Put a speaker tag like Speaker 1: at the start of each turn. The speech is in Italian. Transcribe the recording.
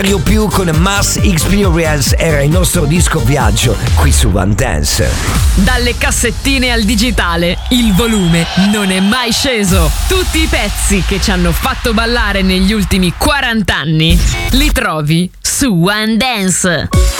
Speaker 1: Mario Più con Mass Experience era il nostro disco viaggio qui su One Dance.
Speaker 2: Dalle cassettine al digitale, il volume non è mai sceso. Tutti i pezzi che ci hanno fatto ballare negli ultimi 40 anni li trovi su One Dance.